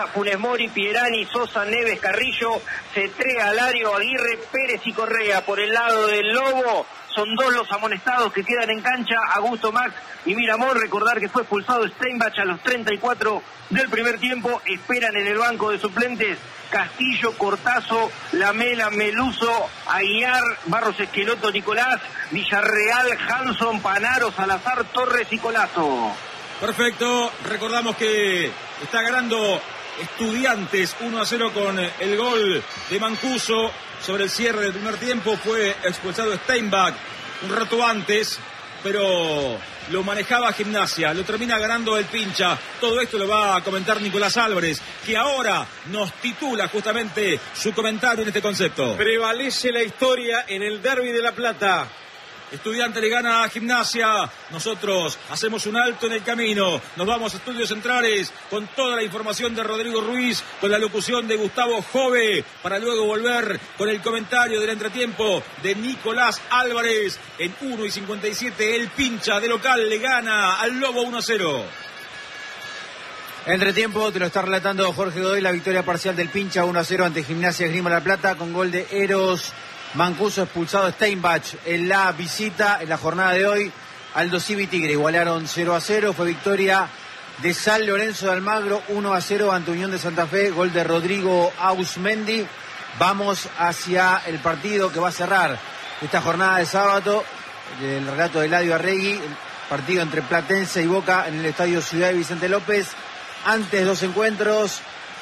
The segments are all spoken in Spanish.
Funes Mori, Pierani, Sosa, Neves, Carrillo, Cetrea, Alario, Aguirre, Pérez y Correa. Por el lado del Lobo son 2 los amonestados que quedan en cancha, Augusto Max y Miramón. Recordar que fue expulsado Steinbach a los 34 del primer tiempo. Esperan en el banco de suplentes Castillo, Cortazo, Lamela, Meluso, Aguiar, Barros Esqueloto, Nicolás, Villarreal, Hanson, Panaro, Salazar, Torres y Colazo. Perfecto, recordamos que está ganando Estudiantes 1-0 con el gol de Mancuso. Sobre el cierre del primer tiempo fue expulsado Steinbach un rato antes, pero lo manejaba Gimnasia, lo termina ganando el Pincha. Todo esto lo va a comentar Nicolás Álvarez, que ahora nos titula justamente su comentario en este concepto. Prevalece la historia en el Derby de La Plata. Estudiante le gana a Gimnasia. Nosotros hacemos un alto en el camino. Nos vamos a Estudios Centrales con toda la información de Rodrigo Ruiz, con la locución de Gustavo Jove, para luego volver con el comentario del entretiempo de Nicolás Álvarez. En 1:57 el Pincha de local le gana al Lobo 1-0. Entretiempo te lo está relatando Jorge Godoy, la victoria parcial del Pincha 1-0 ante Gimnasia Esgrima La Plata con gol de Eros Mancuso, expulsado Steinbach en la visita en la jornada de hoy. Aldo Civi Tigre igualaron 0-0. Fue victoria de San Lorenzo de Almagro 1-0 ante Unión de Santa Fe. Gol de Rodrigo Ausmendi. Vamos hacia el partido que va a cerrar esta jornada de sábado. El relato de Eladio Arregui. El partido entre Platense y Boca en el Estadio Ciudad de Vicente López. Antes 2 encuentros.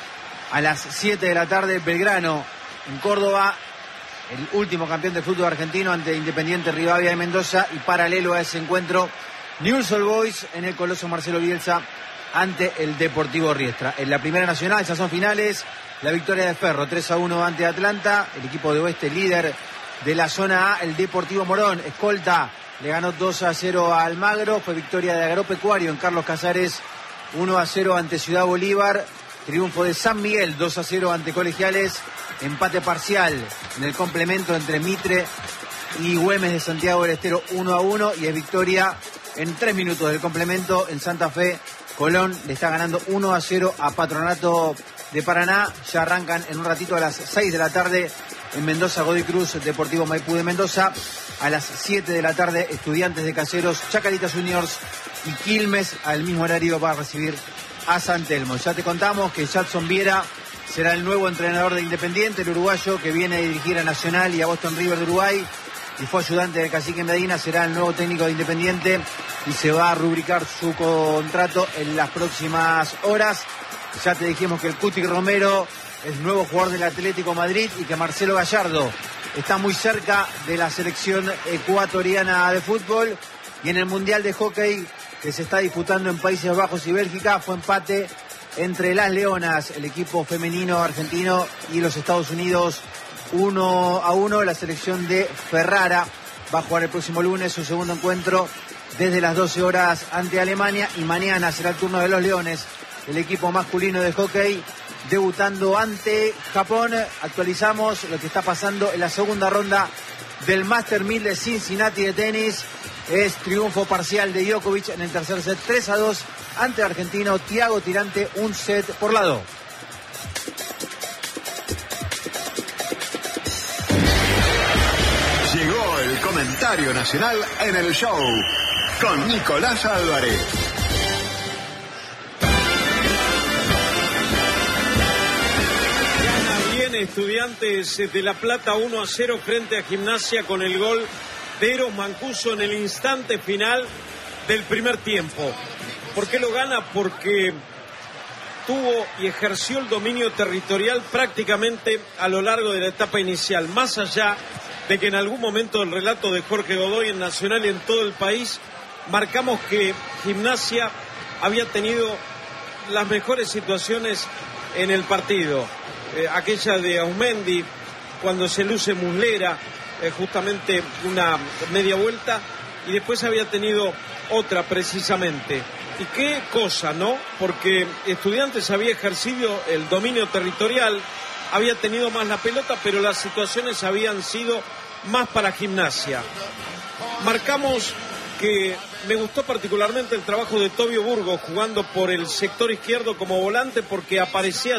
A las 7 de la tarde Belgrano en Córdoba. El último campeón de fútbol argentino ante Independiente Rivadavia de Mendoza, y paralelo a ese encuentro, Newell's Old Boys en el Coloso Marcelo Bielsa ante el Deportivo Riestra. En la Primera Nacional, ya son finales, la victoria de Ferro 3-1 ante Atlanta, el equipo de Oeste líder de la zona A. El Deportivo Morón, escolta, le ganó 2-0 a Almagro. Fue victoria de Agropecuario en Carlos Casares 1-0 ante Ciudad Bolívar. Triunfo de San Miguel 2-0 ante Colegiales. Empate parcial en el complemento entre Mitre y Güemes de Santiago del Estero 1-1. Y es victoria en 3 minutos del complemento en Santa Fe. Colón le está ganando 1-0 a Patronato de Paraná. Ya arrancan en un ratito a las 6 de la tarde en Mendoza, Godoy Cruz, Deportivo Maipú de Mendoza. A las 7 de la tarde, Estudiantes de Caseros, Chacarita Juniors y Quilmes. Al mismo horario va a recibir a San Telmo. Ya te contamos que Jadson Viera será el nuevo entrenador de Independiente, el uruguayo que viene a dirigir a Nacional y a Boston River de Uruguay y fue ayudante del Cacique Medina. Será el nuevo técnico de Independiente y se va a rubricar su contrato en las próximas horas. Ya te dijimos que el Cuti Romero es nuevo jugador del Atlético Madrid y que Marcelo Gallardo está muy cerca de la selección ecuatoriana de fútbol. Y en el Mundial de Hockey que se está disputando en Países Bajos y Bélgica, fue empate entre las Leonas, el equipo femenino argentino, y los Estados Unidos 1-1. La selección de Ferrara va a jugar el próximo lunes su segundo encuentro desde las 12 horas ante Alemania, y mañana será el turno de los Leones, el equipo masculino de hockey, debutando ante Japón. Actualizamos lo que está pasando en la segunda ronda del Master 1000 de Cincinnati de tenis. Es triunfo parcial de Djokovic en el tercer set, 3-2 ante el argentino Thiago Tirante, un set por lado. Llegó el comentario nacional en el show con Nicolás Álvarez. Gana bien Estudiantes de La Plata 1-0 frente a Gimnasia con el gol de Eros Mancuso en el instante final del primer tiempo. ¿Por qué lo gana? Porque tuvo y ejerció el dominio territorial prácticamente a lo largo de la etapa inicial, más allá de que en algún momento del relato de Jorge Godoy en Nacional y en todo el país marcamos que Gimnasia había tenido las mejores situaciones en el partido. Aquella de Ausmendi, cuando se luce Muslera, justamente una media vuelta, y después había tenido otra precisamente. Y qué cosa, ¿no? Porque Estudiantes había ejercido el dominio territorial, había tenido más la pelota, pero las situaciones habían sido más para Gimnasia. Marcamos que me gustó particularmente el trabajo de Tobio Burgos jugando por el sector izquierdo como volante, porque aparecía